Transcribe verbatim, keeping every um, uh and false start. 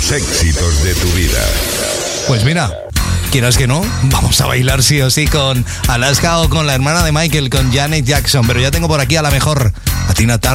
Los éxitos de tu vida. Pues mira, quieras que no, vamos a bailar sí o sí con Alaska o con la hermana de Michael, con Janet Jackson. Pero ya tengo por aquí a la mejor, a Tina Turner.